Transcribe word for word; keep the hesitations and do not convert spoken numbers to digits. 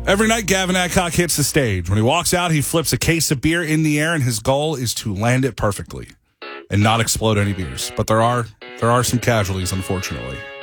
Every night, Gavin Adcock hits the stage. When he walks out, he flips a case of beer in the air, and his goal is to land it perfectly and not explode any beers. But there are there are some casualties, unfortunately.